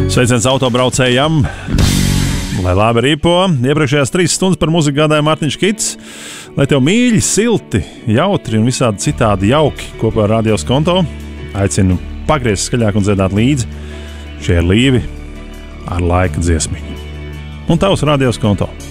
Sveiciens autobraucējam! Lai labi ripo! Iepriekšējās 3 stundas par muziku gādāja Mārtiņš Kits. Lai tev mīļi, silti, jautri un visādi citādi jauki kopā ar Radio Skonto. Aicinu pagriezt skaļāk un dziedāt līdzi. Šie ir Līvi ar laika dziesmiņu. Un tavs Radio Skonto.